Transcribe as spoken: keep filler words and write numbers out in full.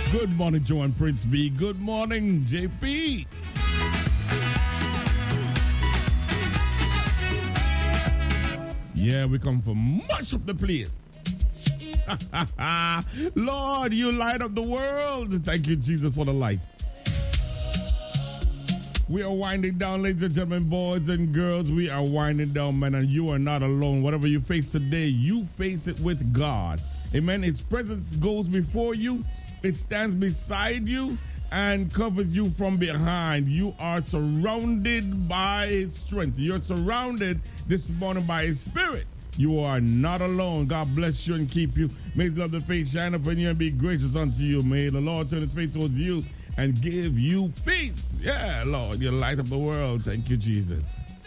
Good morning, Joe and Prince B. Good morning, J P. Yeah, we come for much of the place. Lord, you light up the world. Thank you, Jesus, for the light. We are winding down, ladies and gentlemen, boys and girls. We are winding down, man, and you are not alone. Whatever you face today, you face it with God. Amen. His presence goes before you. It stands beside you and covers you from behind. You are surrounded by His strength. You're surrounded this morning by His Spirit. You are not alone. God bless you and keep you. May His love and face shine upon you and be gracious unto you. May the Lord turn His face towards you and give you peace. Yeah, Lord, you light up the world. Thank you, Jesus.